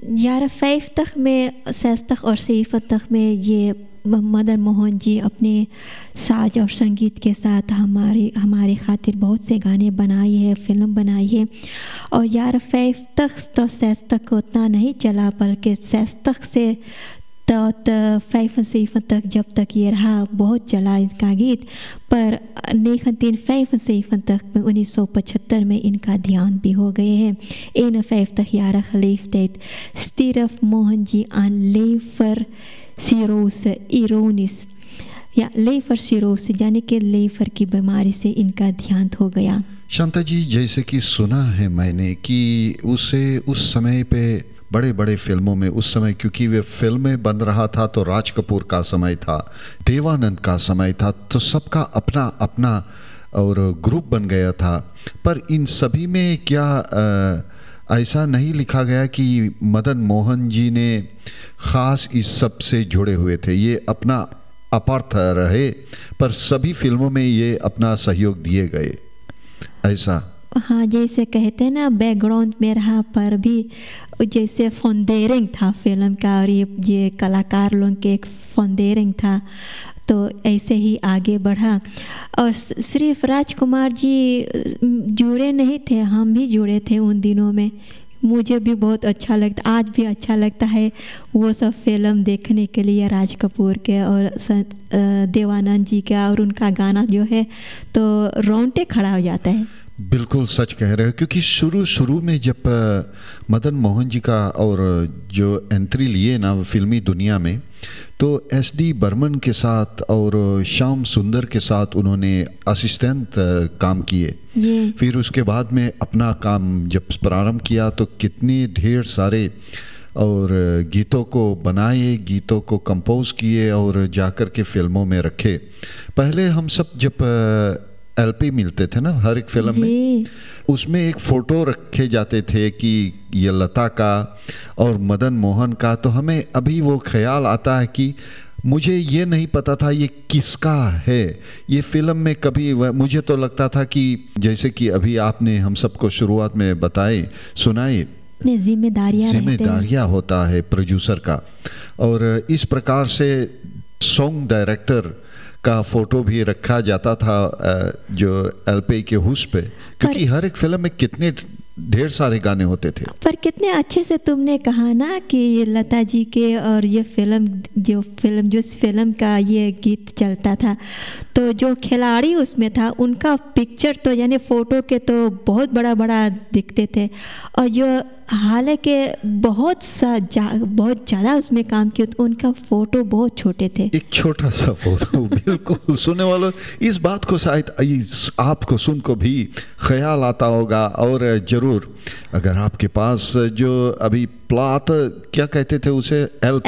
यार 5 तक में, 6 तक और 7 तक में ये मदन मोहन जी अपने साज और संगीत के साथ हमारे खातिर बहुत से गाने बनाए हैं, फिल्म बनाई है। और यार 5 तक तो 6 तक उतना नहीं चला, बल्कि 6 तक से तो 5 7 तक जब तक ये रहा बहुत चला इसका गीत। पर 1975 तक में 1975 में इनका ध्यान भी हो गए हैं। 51 तक यार खलीफ दैत स्टीरफ मोहन जी आन लेफर सीरोस इरोनिस या लेफर सीरोस यानी कि लेफर की बीमारी से इनका देहांत हो गया। शांता जी, जैसे कि सुना है मैंने कि उसे उस समय पे बड़े बड़े फिल्मों में, उस समय क्योंकि वे फिल्में बन रहा था तो राज कपूर का समय था, देवानंद का समय था, तो सबका अपना अपना और ग्रुप बन गया था। पर इन सभी में क्या ऐसा नहीं लिखा गया कि मदन मोहन जी ने ख़ास इस सब से जुड़े हुए थे? ये अपना अपार्थ रहे पर सभी फिल्मों में ये अपना सहयोग दिए गए, ऐसा? हाँ, जैसे कहते हैं ना बैकग्राउंड में रहा, पर भी जैसे फंडेरिंग था फिल्म का और ये कलाकार लोगों के एक फंडेरिंग था, तो ऐसे ही आगे बढ़ा। और सिर्फ राजकुमार जी जुड़े नहीं थे, हम भी जुड़े थे उन दिनों में। मुझे भी बहुत अच्छा लगता, आज भी अच्छा लगता है वो सब फिल्म देखने के लिए, राज कपूर के और देवानंद जी का, और उनका गाना जो है तो रोंगटे खड़ा हो जाता है। बिल्कुल सच कह रहे हो, क्योंकि शुरू में जब मदन मोहन जी का और जो एंट्री लिए ना फिल्मी दुनिया में, तो एस.डी. बर्मन के साथ और श्याम सुंदर के साथ उन्होंने असिस्टेंट काम किए। फिर उसके बाद में अपना काम जब प्रारंभ किया तो कितने ढेर सारे और गीतों को बनाए, गीतों को कंपोज किए और जाकर के फिल्मों में रखे। पहले हम सब जब एलपी मिलते थे ना हर एक फिल्म में, उसमें एक फ़ोटो रखे जाते थे कि ये लता का और मदन मोहन का, तो हमें अभी वो ख्याल आता है कि मुझे ये नहीं पता था ये किसका है। ये फिल्म में कभी मुझे तो लगता था कि जैसे कि अभी आपने हम सबको शुरुआत में सुनाई जिम्मेदारियाँ होता है प्रोड्यूसर का, और इस प्रकार से सॉन्ग डायरेक्टर का फोटो भी रखा जाता था जो एलपी के हुस पे, क्योंकि हर एक फिल्म में कितने ढेर सारे गाने होते थे। पर कितने अच्छे से तुमने कहा ना कि ये लता जी के और ये जो फिल्म का ये गीत चलता था, तो जो खिलाड़ी उसमें था उनका पिक्चर तो यानी फ़ोटो के तो बहुत बड़ा बड़ा दिखते थे, और जो हालांकि बहुत ज़्यादा उसमें काम किया तो उनका फ़ोटो बहुत छोटे थे, एक छोटा सा फोटो। बिल्कुल सुनने वालों इस बात को शायद आपको सुन को भी ख्याल आता होगा, और ज़रूर अगर आपके पास जो अभी प्लाट क्या कहते थे उसे,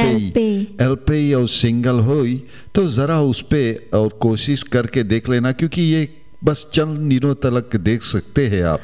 एलपी और सिंगल हो तो ज़रा उस पर और कोशिश करके देख लेना, क्योंकि ये बस चंद दिनों तक देख सकते हैं आप।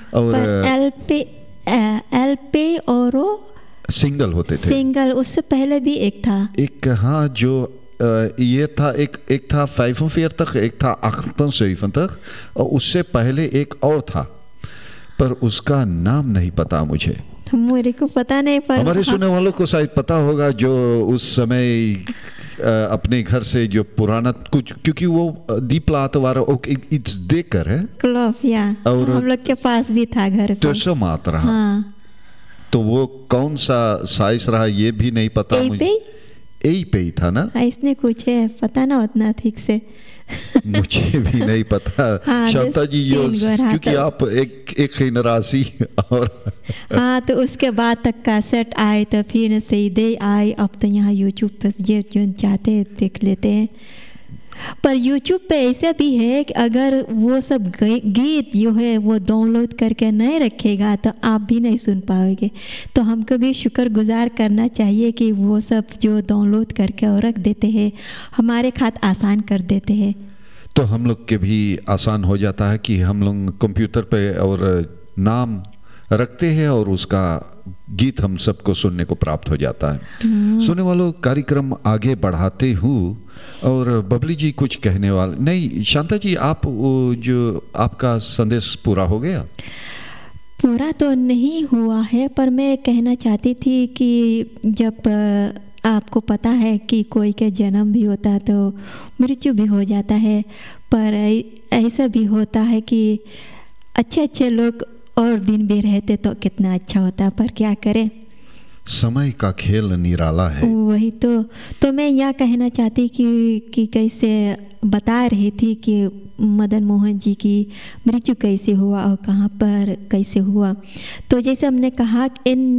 और एलपी और सिंगल होते थे, सिंगल उससे पहले भी एक था, एक हाँ जो ये था एक था 45 तक, एक था 78 तक, और उससे पहले एक और था पर उसका नाम नहीं पता मुझे, मेरे को पता नहीं, पर हमारे सुनने वालों को शायद पता होगा जो उस समय अपने घर से जो पुराना कुछ, क्योंकि वो दीपलात वाला इट्स देकर है क्लॉफ, या और हम लोग के पास भी था घर पे, तो सो मात रहा। हाँ। तो वो कौन सा साइज रहा ये भी नहीं पता मुझे, यही पे ही था ना, इसने कुछ है पता ना उतना ठीक से मुझे भी नहीं पता। हाँ, शांता जी क्योंकि आप एक राशि और हाँ, तो उसके बाद तक कैसेट आए, तो फिर सीधे आए, अब तो यहाँ यूट्यूब पर जो चाहते हैं देख लेते हैं। पर यूट्यूब पे ऐसा भी है कि अगर वो सब गीत जो है वो डाउनलोड करके नहीं रखेगा तो आप भी नहीं सुन पाओगे, तो हमको भी शुक्रगुजार करना चाहिए कि वो सब जो डाउनलोड करके और रख देते हैं, हमारे खातिर आसान कर देते हैं, तो हम लोग के भी आसान हो जाता है कि हम लोग कंप्यूटर पे और नाम रखते हैं और उसका गीत हम सबको सुनने को प्राप्त हो जाता है। सुनने वालों कार्यक्रम आगे बढ़ाते हूँ, और बबली जी कुछ कहने वाले नहीं, शांता जी आप जो आपका संदेश पूरा हो गया? पूरा तो नहीं हुआ है, पर मैं कहना चाहती थी कि जब आपको पता है कि कोई के जन्म भी होता है तो मृत्यु भी हो जाता है, पर ऐसा भी होता है कि अच्छे अच्छे लोग और दिन भी रहते तो कितना अच्छा होता, पर क्या करें, समय का खेल निराला है। वही तो मैं यह कहना चाहती कि कैसे बता रही थी कि मदन मोहन जी की मृत्यु कैसे हुआ और कहाँ पर कैसे हुआ। तो जैसे हमने कहा in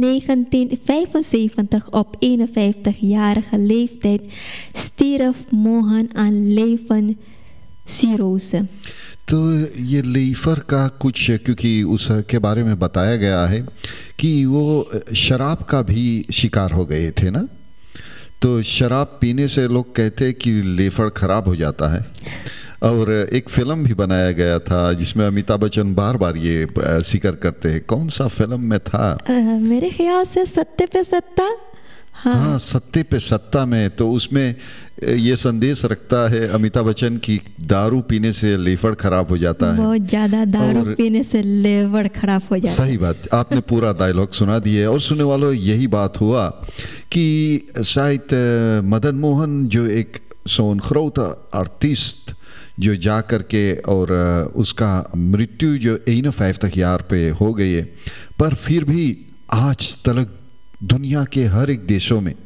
1975 op 51 jarige leeftijd stierf Mohan aan levenscirrose। तो ये लीफर का कुछ, क्योंकि उसके बारे में बताया गया है कि वो शराब का भी शिकार हो गए थे ना, तो शराब पीने से लोग कहते कि लीफर खराब हो जाता है। और एक फिल्म भी बनाया गया था जिसमें अमिताभ बच्चन बार बार ये जिक्र करते हैं। कौन सा फिल्म में था? मेरे ख्याल से सत्ते पे सत्ता। हाँ, सत्ते पे सत्ता में। तो उसमें ये संदेश रखता है अमिताभ बच्चन की दारू पीने से लीवर खराब हो जाता है। बहुत ज़्यादा दारू पीने से लीवर खराब हो जाता है। सही बात, आपने पूरा डायलॉग सुना दिए। और सुनने वालों, यही बात हुआ कि शायद मदन मोहन जो एक zo'n grote आर्टिस्ट जो जा कर के और उसका मृत्यु जो 51 यार पे हो गई है, पर फिर भी आज तक दुनिया के हर एक देशों में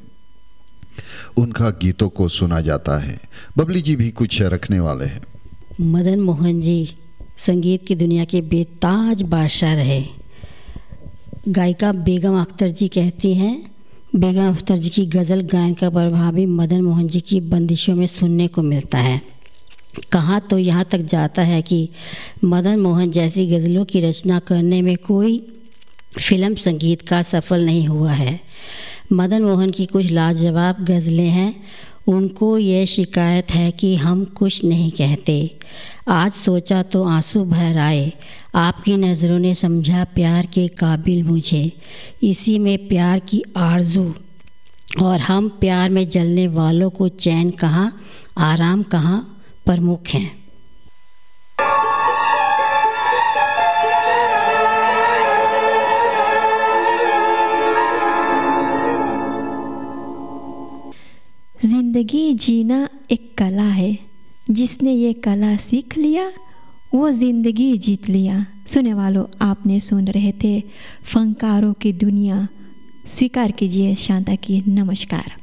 उनका गीतों को सुना जाता है। बबली जी भी कुछ रखने वाले हैं। मदन मोहन जी संगीत की दुनिया के बेताज बादशाह रहे। गायिका बेगम अख्तर जी कहती हैं, बेगम अख्तर जी की गज़ल गायन का प्रभाव भी मदन मोहन जी की बंदिशों में सुनने को मिलता है। कहा तो यहाँ तक जाता है कि मदन मोहन जैसी गज़लों की रचना करने में कोई फिल्म संगीतकार सफल नहीं हुआ है। मदन मोहन की कुछ लाजवाब गज़लें हैं। उनको ये शिकायत है कि हम कुछ नहीं कहते। आज सोचा तो आंसू भर आए, आपकी नज़रों ने समझा प्यार के काबिल मुझे, इसी में प्यार की आरज़ू, और हम प्यार में जलने वालों को चैन कहाँ आराम कहाँ प्रमुख हैं। ज़िंदगी जीना एक कला है, जिसने ये कला सीख लिया वो ज़िंदगी जीत लिया। सुने वालों, आपने सुन रहे थे फनकारों की दुनिया। स्वीकार कीजिए शांता की नमस्कार।